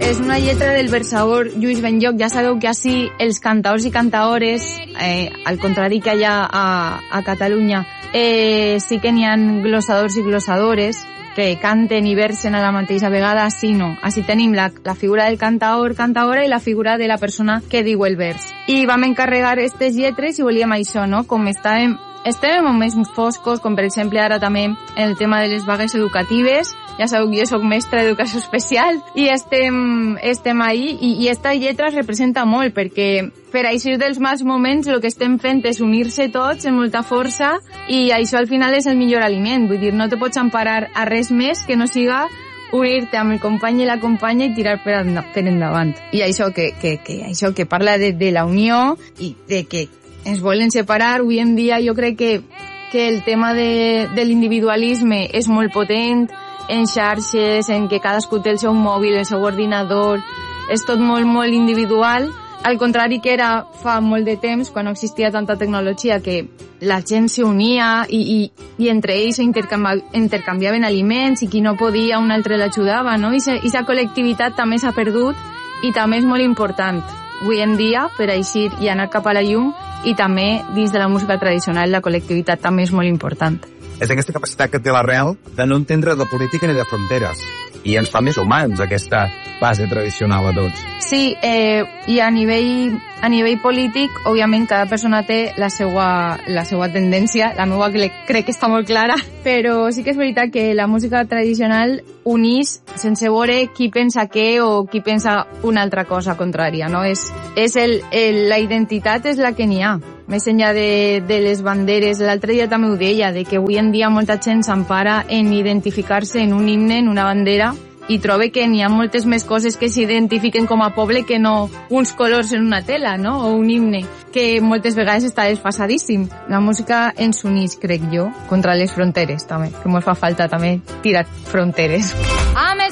és una lletra del versador Lluís Benlloc. Ja sabeu que així els cantaors i cantaores, al contrari que allà a Catalunya, sí que n'hi ha glossadors i glossadores que canten i versen a la mateixa vegada. Així no. Així tenim la figura del cantaor, cantaora, i la figura de la persona que diu el vers. I vam encarregar aquestes lletres i volíem això, no? Com estàvem en moments foscos, com per exemple ara també en el tema de les vagues educatives. Ja sabeu que jo soc mestra d'educació especial i estem ahí, i esta lletra es representa molt, perquè per eixir dels mals moments el que estem fent és unir-se tots amb molta força, i això al final és el millor aliment. Vull dir, no te pots emparar a res més que no siga unir-te amb el company i la companya i tirar per endavant. I això això que parla de la unió i de que ens volen separar. Avui en dia jo crec que el tema de l'individualisme és molt potent, en xarxes, en que cadascú té el seu mòbil, el seu ordinador, és tot molt, molt individual, al contrari que era fa molt de temps, quan no existia tanta tecnologia, que la gent s'unia i entre ells intercanviaven aliments, i qui no podia un altre l'ajudava, no? I aquesta col·lectivitat també s'ha perdut, i també és molt important avui en dia per eixir i anar cap a la llum, i també dins de la música tradicional la col·lectivitat també és molt important. És aquesta capacitat que té l'arrel de no entendre de política ni de fronteres, i ens fa més humans aquesta base tradicional a tots. Sí, i a nivell polític, òbviament cada persona té la seva tendència. La meva crec que està molt clara, però sí que és veritat que la música tradicional unís sense veure qui pensa què o qui pensa una altra cosa contrària, no? La identitat és la que n'hi ha. Més enllà de les banderes, l'altre dia també ho deia, de que avui en dia molta gent s'empara en identificar-se en un himne, en una bandera, i trobe que n'hi ha moltes més coses que s'identifiquen com a poble que no uns colors en una tela, no? O un himne, que moltes vegades està desfasadíssim. La música ens unís, crec jo, contra les fronteres, també, que ens fa falta també tirar fronteres.